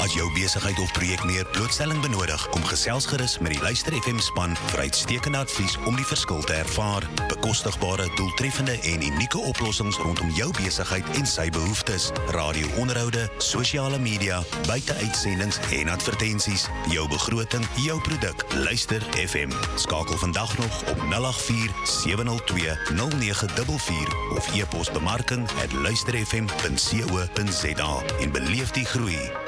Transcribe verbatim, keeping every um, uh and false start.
As jou besigheid of projek meer blootstelling benodig, kom gesels gerus met die Luister F M span vir uitstekende advies om die verskil te ervaar. Bekostigbare, doeltreffende en unieke oplossings rondom jou besigheid en sy behoeftes. Radio-onderhoude, sosiale media, buite-uitsendings en advertensies. Jou begroting, jou produk. Luister F M. Skakel vandag nog op nul agt vier sewe nul twee nul nege vier vier of e-pos bemarking at luisterfm punt co punt za en beleef die groei.